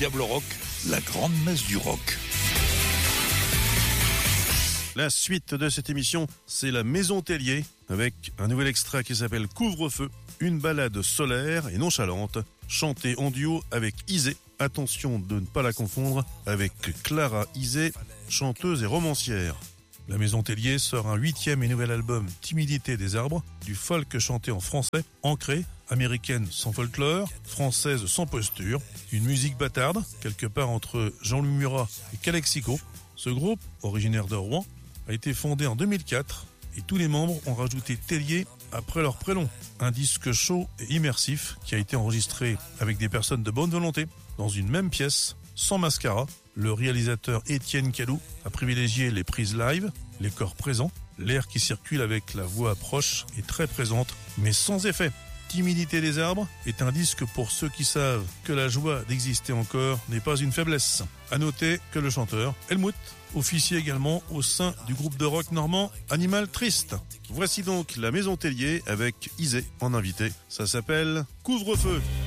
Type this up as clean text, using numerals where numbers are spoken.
Diable Rock, la grande messe du rock. La suite de cette émission, c'est la Maison Tellier, avec un nouvel extrait qui s'appelle Couvre-feu, une balade solaire et nonchalante, chantée en duo avec Isée. Attention de ne pas la confondre avec Clara Isée, chanteuse et romancière. La Maison Tellier sort un 8e et nouvel album Timidité des arbres, du folk chanté en français, ancré, américaine sans folklore, française sans posture, une musique bâtarde, quelque part entre Jean-Louis Murat et Calexico. Ce groupe, originaire de Rouen, a été fondé en 2004 et tous les membres ont rajouté Tellier après leur prénom. Un disque chaud et immersif qui a été enregistré avec des personnes de bonne volonté dans une même pièce, sans mascara. Le réalisateur Étienne Calou a privilégié les prises live, les corps présents, l'air qui circule avec la voix proche et très présente, mais sans effet. Timidité des arbres est un disque pour ceux qui savent que la joie d'exister encore n'est pas une faiblesse. À noter que le chanteur, Helmut, officie également au sein du groupe de rock normand Animal Triste. Voici donc la Maison Tellier avec Isée en invité. Ça s'appelle Couvre-feu.